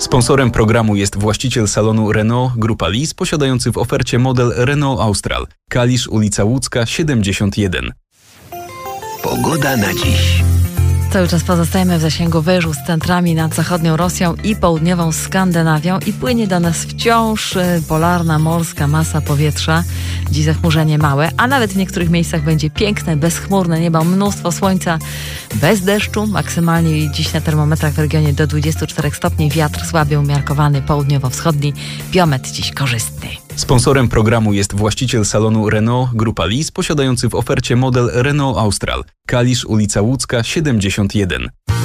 Sponsorem programu jest właściciel salonu Renault Grupa Lis, posiadający w ofercie model Renault Austral. Kalisz, ulica Łódzka, 71. Pogoda na dziś. Cały czas pozostajemy w zasięgu wyżu z centrami nad zachodnią Rosją i południową Skandynawią i płynie do nas wciąż polarna morska masa powietrza. Dziś zachmurzenie małe, a nawet w niektórych miejscach będzie piękne, bezchmurne niebo, mnóstwo słońca, bez deszczu. Maksymalnie dziś na termometrach w regionie do 24 stopni, wiatr słabie umiarkowany, południowo-wschodni, biometr dziś korzystny. Sponsorem programu jest właściciel salonu Renault Grupa Lis, posiadający w ofercie model Renault Austral. Kalisz, ulica Łódzka, 71.